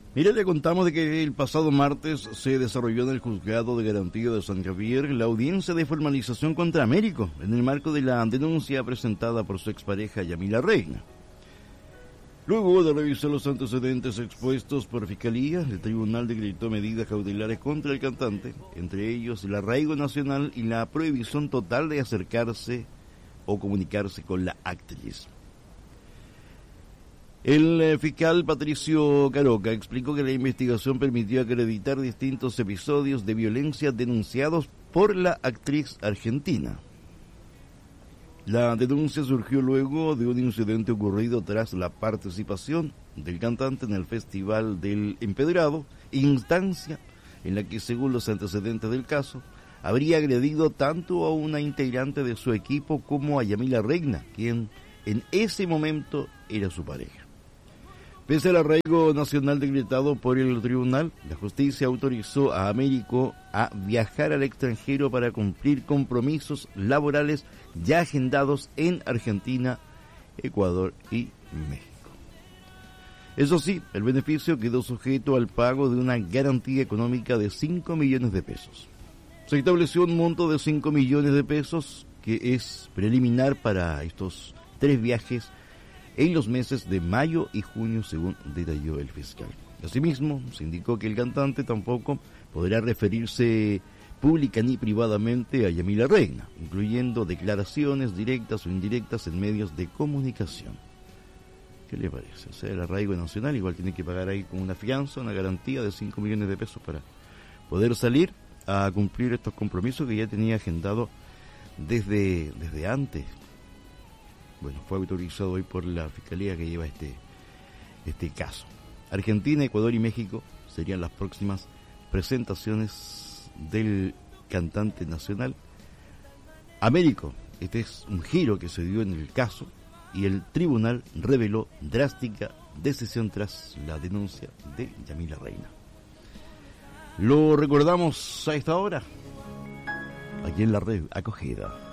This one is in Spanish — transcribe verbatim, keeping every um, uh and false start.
Mira, le contamos de que el pasado martes se desarrolló en el Juzgado de Garantía de San Javier la audiencia de formalización contra Américo, en el marco de la denuncia presentada por su expareja Yamila Reina. Luego de revisar los antecedentes expuestos por Fiscalía, el tribunal decretó medidas cautelares contra el cantante, entre ellos el arraigo nacional y la prohibición total de acercarse o comunicarse con la actriz. El fiscal Patricio Caroca explicó que la investigación permitió acreditar distintos episodios de violencia denunciados por la actriz argentina. La denuncia surgió luego de un incidente ocurrido tras la participación del cantante en el Festival del Empedrado, instancia en la que, según los antecedentes del caso, habría agredido tanto a una integrante de su equipo como a Yamila Reina, quien en ese momento era su pareja. Pese al arraigo nacional decretado por el tribunal, la justicia autorizó a Américo a viajar al extranjero para cumplir compromisos laborales ya agendados en Argentina, Ecuador y México. Eso sí, el beneficio quedó sujeto al pago de una garantía económica de cinco millones de pesos. Se estableció un monto de cinco millones de pesos que es preliminar para estos tres viajes en los meses de mayo y junio, según detalló el fiscal. Asimismo, se indicó que el cantante tampoco podrá referirse pública ni privadamente a Yamila Reina, incluyendo declaraciones directas o indirectas en medios de comunicación. ¿Qué le parece? O sea, el arraigo nacional igual tiene que pagar ahí con una fianza, una garantía de cinco millones de pesos para poder salir a cumplir estos compromisos que ya tenía agendado desde, desde antes. Bueno, fue autorizado hoy por la Fiscalía que lleva este, este caso. Argentina, Ecuador y México serían las próximas presentaciones del cantante nacional. Américo, este es un giro que se dio en el caso y el tribunal reveló drástica decisión tras la denuncia de Yamila Reina. Lo recordamos a esta hora, aquí en la red Acogida.